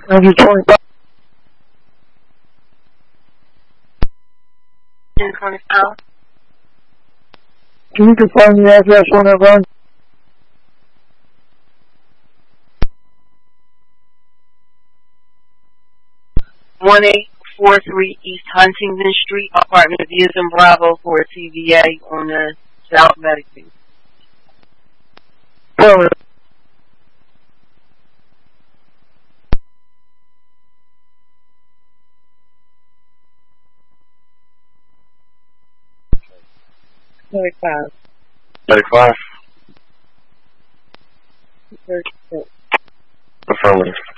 Thank you, 25. Can you confirm the address on that run? 1843 East Huntington Street, apartment Views in Bravo for CVA on the South Medicaid. Affirmative. $35. 35. 36. Affirmative.